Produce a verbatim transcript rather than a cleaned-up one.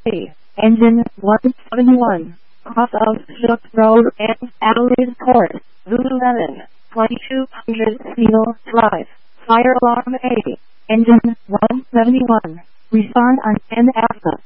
A. Engine one seventy-one. Cross of Shook Road and Adelaide Court, Lululemon, twenty-two hundred Steel Drive. Fire alarm A. Engine one seventy-one. Respond on N A S A.